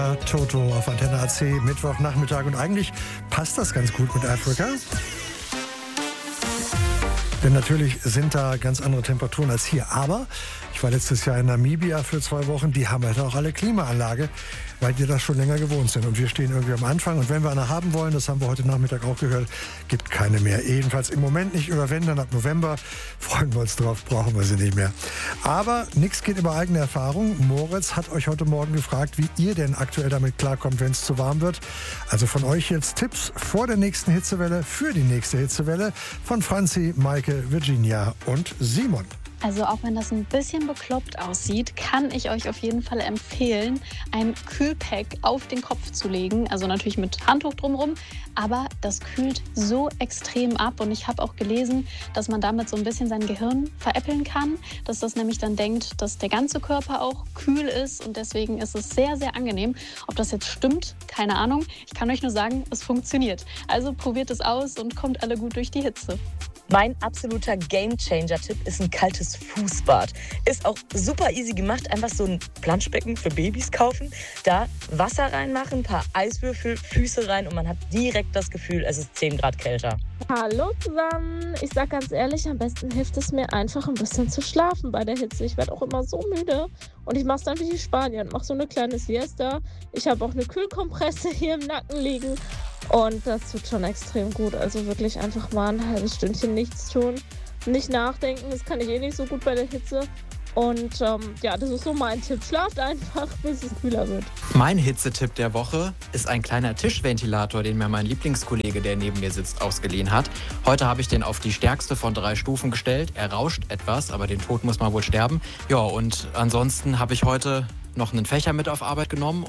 Toto auf Antenne AC, Mittwochnachmittag. Und eigentlich passt das ganz gut mit Afrika. Denn natürlich sind da ganz andere Temperaturen als hier. Aber ich war letztes Jahr in Namibia für 2 Wochen. Die haben halt auch alle Klimaanlage, weil die das schon länger gewohnt sind. Und wir stehen irgendwie am Anfang. Und wenn wir eine haben wollen, das haben wir heute Nachmittag auch gehört, gibt keine mehr. Jedenfalls im Moment nicht. Oder wenn, dann ab November. Freuen wir uns drauf, brauchen wir sie nicht mehr. Aber nichts geht über eigene Erfahrung. Moritz hat euch heute Morgen gefragt, wie ihr denn aktuell damit klarkommt, wenn es zu warm wird. Also von euch jetzt Tipps vor der nächsten Hitzewelle, für die nächste Hitzewelle von Franzi, Maike, Virginia und Simon. Also auch wenn das ein bisschen bekloppt aussieht, kann ich euch auf jeden Fall empfehlen, ein Kühlpack auf den Kopf zu legen. Also natürlich mit Handtuch drumherum, aber das kühlt so extrem ab. Und ich habe auch gelesen, dass man damit so ein bisschen sein Gehirn veräppeln kann, dass das nämlich dann denkt, dass der ganze Körper auch kühl ist. Und deswegen ist es sehr, sehr angenehm. Ob das jetzt stimmt, keine Ahnung. Ich kann euch nur sagen, es funktioniert. Also probiert es aus und kommt alle gut durch die Hitze. Mein absoluter Game-Changer-Tipp ist ein kaltes Fußbad. Ist auch super easy gemacht. Einfach so ein Planschbecken für Babys kaufen, da Wasser reinmachen, ein paar Eiswürfel, Füße rein und man hat direkt das Gefühl, es ist 10 Grad kälter. Hallo zusammen. Ich sag ganz ehrlich, am besten hilft es mir einfach ein bisschen zu schlafen bei der Hitze. Ich werde auch immer so müde und ich mache es dann wie die Spanier und mache so eine kleine Siesta. Ich habe auch eine Kühlkompresse hier im Nacken liegen. Und das tut schon extrem gut. Also wirklich einfach mal ein halbes Stündchen nichts tun. Nicht nachdenken, das kann ich eh nicht so gut bei der Hitze. Und ja, das ist so mein Tipp. Schlaft einfach, bis es kühler wird. Mein Hitzetipp der Woche ist ein kleiner Tischventilator, den mir mein Lieblingskollege, der neben mir sitzt, ausgeliehen hat. Heute habe ich den auf die stärkste von 3 Stufen gestellt. Er rauscht etwas, aber den Tod muss man wohl sterben. Ja, und ansonsten habe ich heute noch einen Fächer mit auf Arbeit genommen.